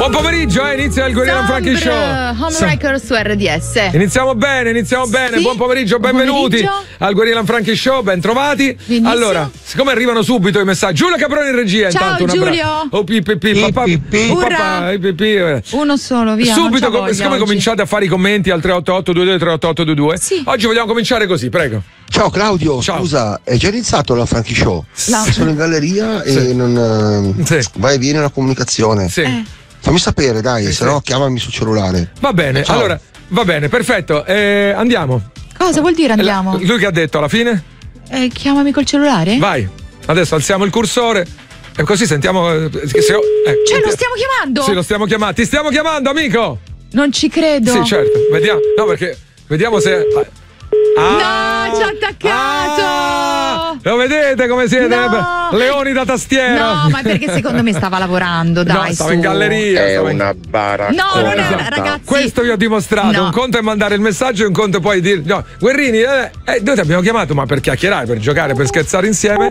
Buon pomeriggio, inizia il Guerriero Franchi Show. Homewrecker su RDS. Iniziamo bene. Sì. Buon pomeriggio, benvenuti al Guerriero Franchi Show, ben trovati. Benissimo. Allora, siccome arrivano subito i messaggi, Giulio Caproni in regia. Ciao, intanto Giulio. Uno solo, via. Subito, siccome cominciate a fare i commenti al 388-223822, sì. Oggi vogliamo cominciare così, prego. Ciao Claudio, Ciao. scusa, è già iniziato la Franchi Show? Sono in galleria e non vai e viene la comunicazione. Sì. Fammi sapere, dai, se no chiamami sul cellulare. Va bene, Ciao. allora, va bene, perfetto. Andiamo. Cosa vuol dire andiamo? Lui che ha detto alla fine? Chiamami col cellulare? Vai, adesso alziamo il cursore e così sentiamo. Lo stiamo chiamando? Sì, lo stiamo chiamando. Ti stiamo chiamando, amico! Non ci credo. Sì, certo. Vediamo. No, perché. Vediamo se. No, ci ha attaccato! Lo vedete come siete? No. Leoni da tastiera. No, ma perché secondo me stava lavorando, dai. No, stava in galleria. È una baraccona. No, non è, ragazzi. Questo vi ho dimostrato. No. Un conto è mandare il messaggio e un conto è poi dire. No, Guerrini, noi ti abbiamo chiamato, ma per chiacchierare, per giocare, per scherzare insieme.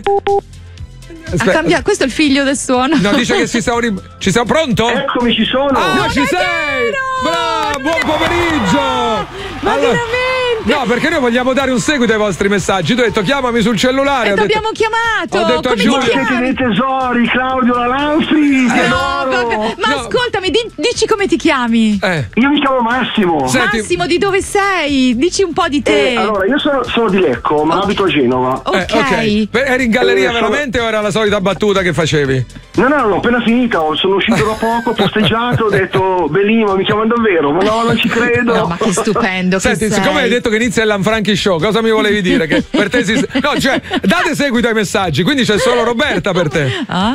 Questo è il figlio del suono. No, dice che ci siamo pronto? Eccomi, ci sono. Ci sei! Bravo, buon pomeriggio! Ma veramente? No, perché noi vogliamo dare un seguito ai vostri messaggi. Tu hai detto chiamami sul cellulare. E t'abbiamo chiamato. Ho detto a Come Giulio. ti Siete chiami? dei tesori, Claudio Lalanfri, ti adoro. Ma ascoltami, dici come ti chiami? Io mi chiamo Massimo. Senti- Massimo, di dove sei? Dici un po' di te. Allora, io sono di Lecco, ma abito a Genova. Ok. Eri in galleria sono- veramente o era la solita battuta che facevi? No, l'ho appena finita, sono uscito da poco, ho posteggiato, ho detto, Belimo, mi chiamano davvero, ma no, non ci credo. No, ma che stupendo. Senti, che siccome sei. hai detto che inizia il Lanfranchi Show, cosa mi volevi dire? Che per te no, cioè, date seguito ai messaggi, quindi c'è solo Roberta per te.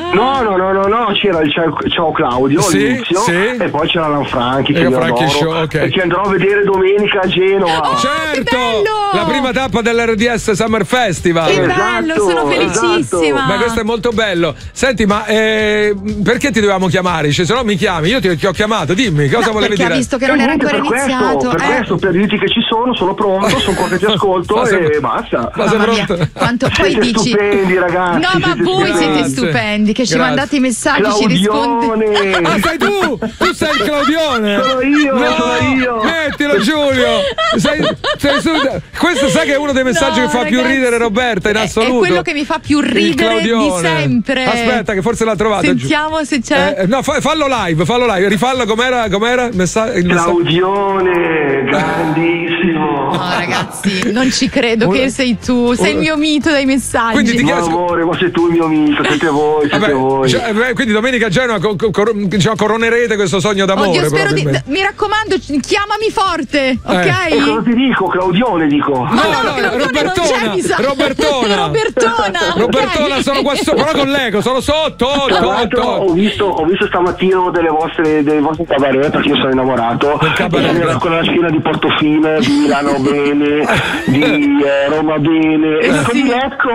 No, c'era il ciao Claudio Sì, all'inizio, sì. e poi c'era Lanfranchi, che E io Franchi adoro, Show, ok. e che andrò a vedere domenica a Genova. Certo! che bello! La prima tappa dell'RDS Summer Festival. Che bello, sono felicissima. Ma questo è molto bello. Senti, ma perché ti dovevamo chiamare? Se no mi chiami, io ti ho chiamato, dimmi cosa volevi perché dire. ha visto che non era ancora iniziato. Per questo, per dirti che ci sono pronto, sono qua che ti ascolto Ma sei- e basta. Ma sei Mamma mia, pronto? quanto poi Siete dici. stupendi, ragazzi. No, ma voi siete Grazie. stupendi, che ci Grazie. mandate i messaggi, ci risponde. Claudione. Ah, sei tu! Tu sei il Claudione! Sono io, No, sono io. Mettilo, Giulio! Sei questo sai che è uno dei messaggi No, che fa più ragazzi, ridere Roberta in assoluto. È quello che mi fa più Il ridere di Claudione. sempre. Aspetta, che forse l'ha trovato. Sentiamo se c'è. No, fallo live, rifallo com'era il messaggio. Claudione, grandissimo. No, ragazzi, non ci credo che sei tu. Sei il mio mito dei messaggi. Quindi ti Ma chiedo. amore, ma sei tu il mio amico, siete voi. Quindi domenica a Genova coronerete questo sogno d'amore. Oddio, spero di. probabilmente. Mi raccomando, chiamami forte, ok? E cosa ti dico? Claudione, dico. No, Claudione Robertona, non c'è, mi sa. Robertona. Robertona, ok. sono qua sopra, però con l'ego, sono sotto. Tra l'altro ho visto stamattina uno dei vostri cabaret, perché io sono innamorato. cabaret. Con la scena di Portofino, di Milano bene, di Roma bene, e di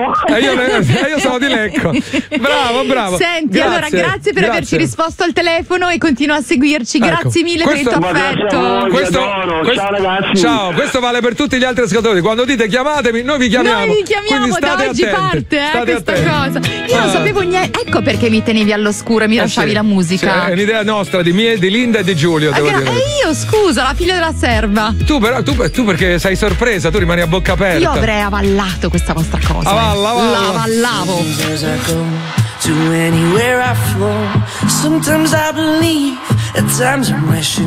Lecco. Io sono di Lecco. Bravo. Senti, allora grazie per averci risposto al telefono e continua a seguirci. Grazie mille per il tuo Ma grazie a affetto. voi, vi adoro. Ciao ragazzi. Ciao, questo vale per tutti gli altri ascoltatori. Quando dite chiamatemi, noi vi chiamiamo. Noi vi chiamiamo, Quindi da state oggi attenti. parte State questa attenti. cosa. Io non sapevo niente. Ecco perché mi tenevi all'oscuro e mi lasciavi Sì. la musica. Sì, è un'idea nostra di Linda e di Giulio, devo dire. E io, scusa, la figlia della serva. Tu perché sei sorpresa, tu rimani a bocca aperta. Io avrei avallato questa vostra cosa. Avalla. La avallavo. As I go to anywhere I flow, sometimes I believe, at times I'm wishing